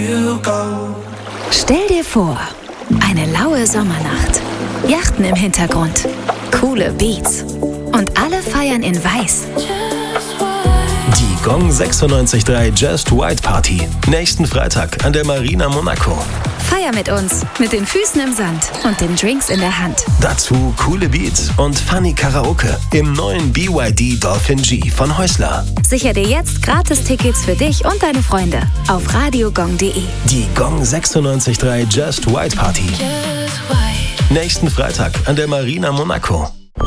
Stell dir vor, eine laue Sommernacht, Yachten im Hintergrund, coole Beats und alle feiern in Weiß. Die Gong 96.3 Just White Party. Nächsten Freitag an der Marina Monaco. Feier mit uns, mit den Füßen im Sand und den Drinks in der Hand. Dazu coole Beats und funny Karaoke im neuen BYD Dolphin G von Häusler. Sicher dir jetzt Gratis-Tickets für dich und deine Freunde auf radiogong.de. Die Gong 96.3 Just White Party. Nächsten Freitag an der Marina Monaco.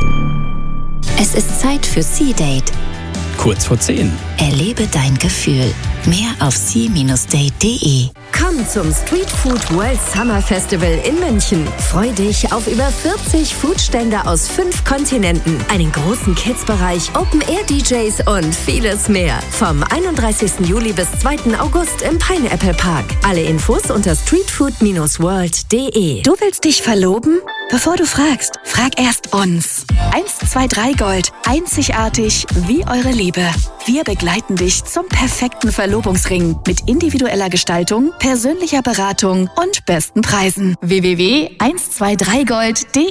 Es ist Zeit für Sea Date. Kurz vor 10. Erlebe dein Gefühl. Mehr auf sea-date.de. Komm zum Street Food World Summer Festival in München. Freu dich auf über 40 Foodstände aus 5 Kontinenten, einen großen Kids-Bereich, Open-Air-DJs und vieles mehr. Vom 31. Juli bis 2. August im Pineapple Park. Alle Infos unter streetfood-world.de. Du willst dich verloben? Bevor du fragst, frag erst uns. 123 Gold. Einzigartig wie eure Liebe. Wir begleiten dich zum perfekten Verlobungsring mit individueller Gestaltung, persönlicher Beratung und besten Preisen. www.123gold.de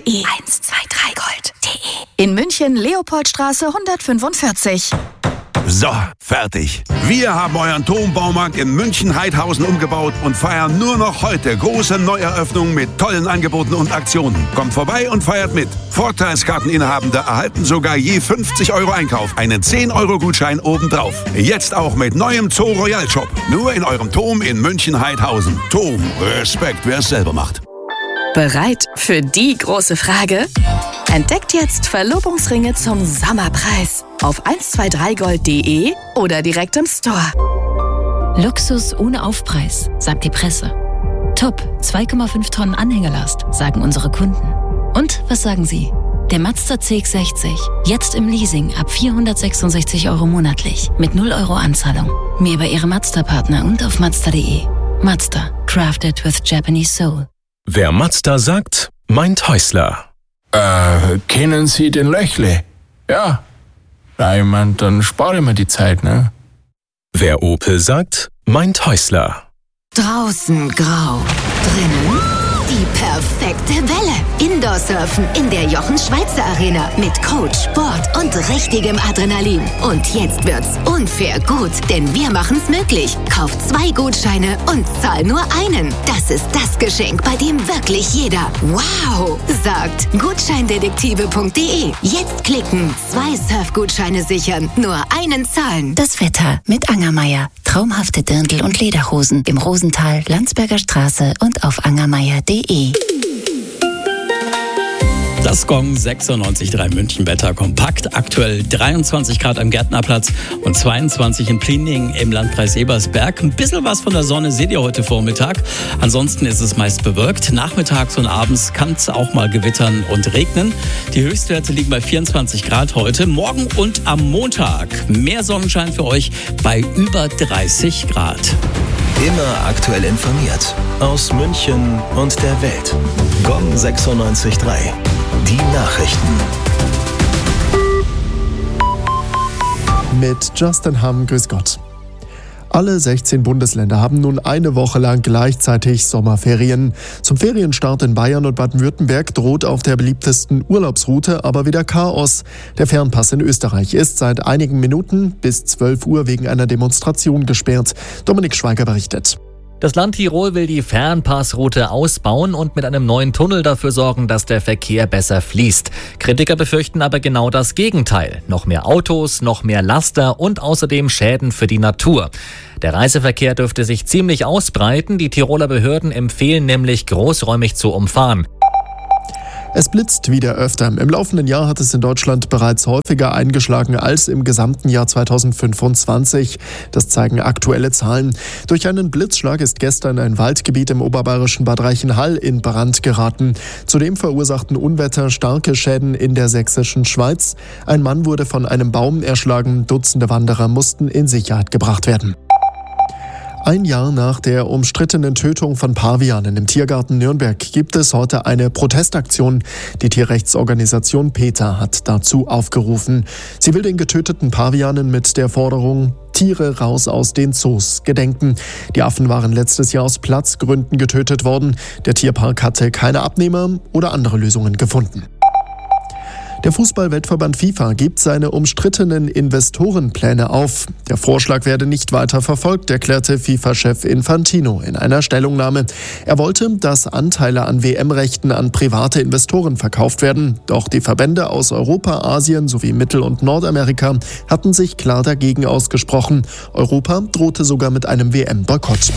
123gold.de. In München, Leopoldstraße 145. So, fertig. Wir haben euren Turmbaumarkt in München-Heidhausen umgebaut und feiern nur noch heute große Neueröffnungen mit tollen Angeboten und Aktionen. Kommt vorbei und feiert mit. Vorteilskarteninhabende erhalten sogar je 50 € Einkauf einen 10-€-Gutschein obendrauf. Jetzt auch mit neuem Zoo Royal Shop. Nur in eurem Turm in München-Heidhausen. Turm, Respekt, wer es selber macht. Bereit für die große Frage? Entdeckt jetzt Verlobungsringe zum Sommerpreis auf 123gold.de oder direkt im Store. Luxus ohne Aufpreis, sagt die Presse. Top, 2,5 Tonnen Anhängerlast, sagen unsere Kunden. Und was sagen Sie? Der Mazda CX-60, jetzt im Leasing ab 466 € monatlich, mit 0 € Anzahlung. Mehr bei Ihrem Mazda-Partner und auf Mazda.de. Mazda, crafted with Japanese soul. Wer Mazda sagt, meint Häusler. Kennen Sie den Löchle? Ja. Na, ich mein, dann spare ich mir die Zeit, ne? Wer Opel sagt, meint Häusler. Draußen grau, drinnen die perfekte Welle. Indoor-Surfen in der Jochen-Schweizer Arena mit Coach, Sport und richtigem Adrenalin. Und jetzt wird's unfair gut, denn wir machen's möglich. Kauf 2 Gutscheine und zahl nur einen. Das ist das Geschenk, bei dem wirklich jeder wow sagt. Gutscheindetektive.de. Jetzt klicken, 2 Surfgutscheine sichern, nur einen zahlen. Das Wetter mit Angermeier. Traumhafte Dirndl und Lederhosen im Rosental, Landsberger Straße und auf angermeier.de. Das Gong 96.3 München Wetter kompakt. Aktuell 23 Grad am Gärtnerplatz und 22 in Plining im Landkreis Ebersberg. Ein bisschen was von der Sonne seht ihr heute Vormittag. Ansonsten ist es meist bewölkt. Nachmittags und abends kann es auch mal gewittern und regnen. Die Höchstwerte liegen bei 24 Grad heute. Morgen und am Montag mehr Sonnenschein für euch bei über 30 Grad. Immer aktuell informiert. Aus München und der Welt. Gong 96.3. Die Nachrichten. Mit Justin Hamm, grüß Gott. Alle 16 Bundesländer haben nun eine Woche lang gleichzeitig Sommerferien. Zum Ferienstart in Bayern und Baden-Württemberg droht auf der beliebtesten Urlaubsroute aber wieder Chaos. Der Fernpass in Österreich ist seit einigen Minuten bis 12 Uhr wegen einer Demonstration gesperrt. Dominik Schweiger berichtet. Das Land Tirol will die Fernpassroute ausbauen und mit einem neuen Tunnel dafür sorgen, dass der Verkehr besser fließt. Kritiker befürchten aber genau das Gegenteil. Noch mehr Autos, noch mehr Laster und außerdem Schäden für die Natur. Der Reiseverkehr dürfte sich ziemlich ausbreiten. Die Tiroler Behörden empfehlen nämlich, großräumig zu umfahren. Es blitzt wieder öfter. Im laufenden Jahr hat es in Deutschland bereits häufiger eingeschlagen als im gesamten Jahr 2025. Das zeigen aktuelle Zahlen. Durch einen Blitzschlag ist gestern ein Waldgebiet im oberbayerischen Bad Reichenhall in Brand geraten. Zudem verursachten Unwetter starke Schäden in der sächsischen Schweiz. Ein Mann wurde von einem Baum erschlagen. Dutzende Wanderer mussten in Sicherheit gebracht werden. Ein Jahr nach der umstrittenen Tötung von Pavianen im Tiergarten Nürnberg gibt es heute eine Protestaktion. Die Tierrechtsorganisation PETA hat dazu aufgerufen. Sie will den getöteten Pavianen mit der Forderung Tiere raus aus den Zoos gedenken. Die Affen waren letztes Jahr aus Platzgründen getötet worden. Der Tierpark hatte keine Abnehmer oder andere Lösungen gefunden. Der Fußball-Weltverband FIFA gibt seine umstrittenen Investorenpläne auf. Der Vorschlag werde nicht weiter verfolgt, erklärte FIFA-Chef Infantino in einer Stellungnahme. Er wollte, dass Anteile an WM-Rechten an private Investoren verkauft werden. Doch die Verbände aus Europa, Asien sowie Mittel- und Nordamerika hatten sich klar dagegen ausgesprochen. Europa drohte sogar mit einem WM-Boykott.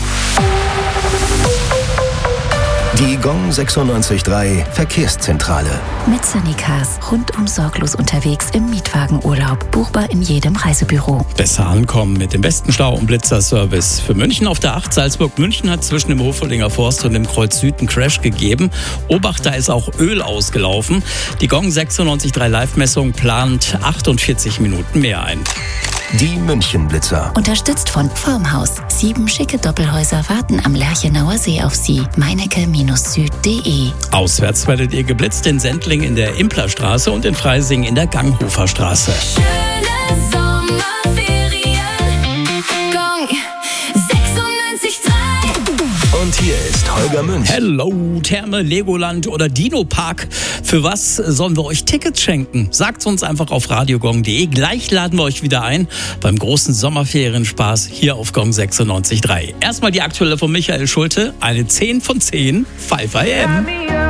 Die Gong 96.3 Verkehrszentrale. Mit Sunny Cars. Rundum sorglos unterwegs im Mietwagenurlaub. Buchbar in jedem Reisebüro. Besser ankommen mit dem besten Stau- und Blitzerservice. Für München auf der 8. Salzburg-München hat zwischen dem Hofeldinger Forst und dem Kreuz Süd einen Crash gegeben. Obacht, da ist auch Öl ausgelaufen. Die Gong 96.3 Live-Messung plant 48 Minuten mehr ein. Die München-Blitzer. Unterstützt von Formhaus. 7 schicke Doppelhäuser warten am Lerchenauer See auf Sie. Meinecke-süd.de. Auswärts werdet ihr geblitzt in Sendling in der Implerstraße und in Freising in der Ganghoferstraße. Schöne Sommerferien. Gong 96.3. Und hier ist Holger Münch. Hello, Therme, Legoland oder Dino-Park. Für was sollen wir euch Tickets schenken? Sagt's uns einfach auf radiogong.de. Gleich laden wir euch wieder ein beim großen Sommerferienspaß hier auf Gong 96.3. Erstmal die aktuelle von Michael Schulte. Eine 10 von 10. 5 AM.